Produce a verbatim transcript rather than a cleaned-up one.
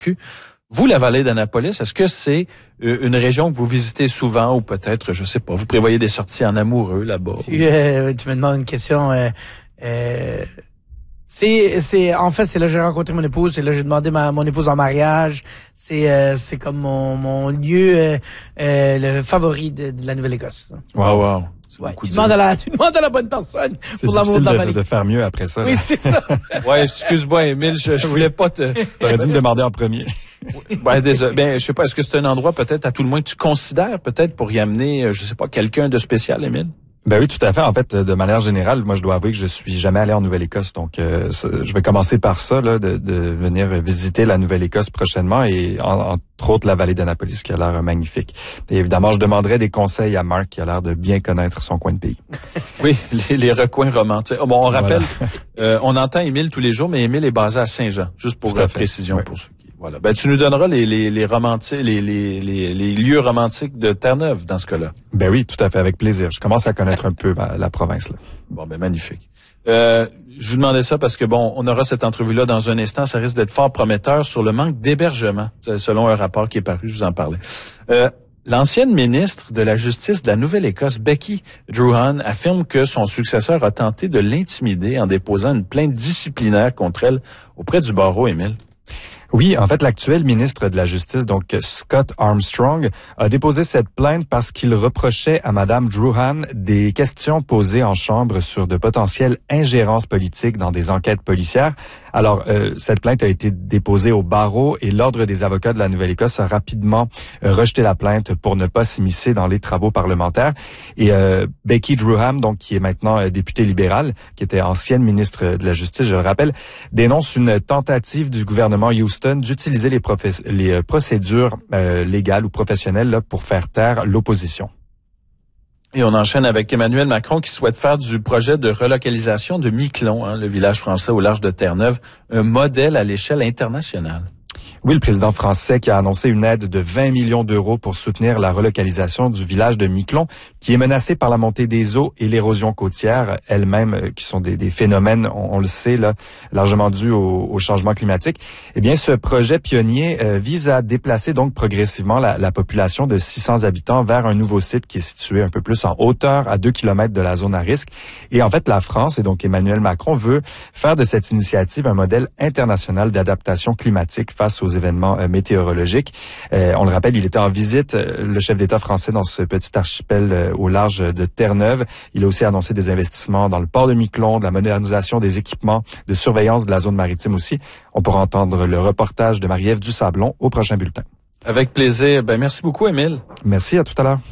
Vous, la vallée d'Annapolis, est-ce que c'est une région que vous visitez souvent ou peut-être, je sais pas, vous prévoyez des sorties en amoureux là-bas? Tu, euh, tu me demandes une question... Euh, euh, c'est, c'est, en fait, c'est là que j'ai rencontré mon épouse, c'est là que j'ai demandé ma, mon épouse en mariage. C'est, euh, c'est comme mon, mon lieu, euh, euh, le favori de, de la Nouvelle-Écosse. Wow, wow. Ouais, tu demandes à la, tu demandes à la bonne personne pour l'amour de la vallée. C'est difficile de faire mieux après ça. Oui, c'est ça. Ouais, excuse-moi, Émile, je, je voulais pas te... T'aurais dû me demander en premier. Ben, désolé. Ben, je sais pas, est-ce que c'est un endroit peut-être, à tout le moins, que tu considères peut-être pour y amener, je sais pas, quelqu'un de spécial, Émile? Ben oui, tout à fait. En fait, de manière générale, moi, je dois avouer que je suis jamais allé en Nouvelle-Écosse. Donc, euh, je vais commencer par ça, là, de, de venir visiter la Nouvelle-Écosse prochainement et en, entre autres la vallée d'Annapolis qui a l'air magnifique. Et évidemment, je demanderai des conseils à Marc qui a l'air de bien connaître son coin de pays. Oui, les, les recoins romantiques. Oh, bon, on rappelle, voilà. euh, on entend Émile tous les jours, mais Émile est basé à Saint-Jean, juste pour la précision oui. pour ceux qui... Voilà. Ben, tu nous donneras les, les, les romantiques, les, les, les, les lieux romantiques de Terre-Neuve dans ce cas-là. Ben oui, tout à fait, avec plaisir. Je commence à connaître un peu la, la province, là. Bon, ben, magnifique. Euh, je vous demandais ça parce que bon, on aura cette entrevue-là dans un instant. Ça risque d'être fort prometteur sur le manque d'hébergement, selon un rapport qui est paru. Je vous en parlais. Euh, L'ancienne ministre de la Justice de la Nouvelle-Écosse, Becky Drouhan, affirme que son successeur a tenté de l'intimider en déposant une plainte disciplinaire contre elle auprès du barreau, Émile. Oui, en fait, l'actuel ministre de la Justice, donc Scott Armstrong, a déposé cette plainte parce qu'il reprochait à Madame Drouhan des questions posées en chambre sur de potentielles ingérences politiques dans des enquêtes policières. Alors, euh, cette plainte a été déposée au barreau et l'Ordre des avocats de la Nouvelle-Écosse a rapidement euh, rejeté la plainte pour ne pas s'immiscer dans les travaux parlementaires. Et euh, Becky Drouhan, donc qui est maintenant euh, députée libérale, qui était ancienne ministre de la Justice, je le rappelle, dénonce une tentative du gouvernement Houston d'utiliser les, professe- les euh, procédures euh, légales ou professionnelles là, pour faire taire l'opposition. Et on enchaîne avec Emmanuel Macron qui souhaite faire du projet de relocalisation de Miquelon, hein, le village français au large de Terre-Neuve, un modèle à l'échelle internationale. Oui, le président français qui a annoncé une aide de vingt millions d'euros pour soutenir la relocalisation du village de Miquelon, qui est menacé par la montée des eaux et l'érosion côtière, elles-mêmes, qui sont des, des phénomènes, on, on le sait, là, largement dus au, au changement climatique. Eh bien, ce projet pionnier euh, vise à déplacer donc progressivement la, la population de six cents habitants vers un nouveau site qui est situé un peu plus en hauteur, à deux kilomètres de la zone à risque. Et en fait, la France, et donc Emmanuel Macron, veut faire de cette initiative un modèle international d'adaptation climatique face aux événements euh, météorologiques. Euh, on le rappelle, il était en visite, euh, le chef d'État français, dans ce petit archipel euh, au large de Terre-Neuve. Il a aussi annoncé des investissements dans le port de Miquelon, de la modernisation des équipements de surveillance de la zone maritime aussi. On pourra entendre le reportage de Marie-Ève Dusablon au prochain bulletin. Avec plaisir. Ben, merci beaucoup, Émile. Merci, à tout à l'heure.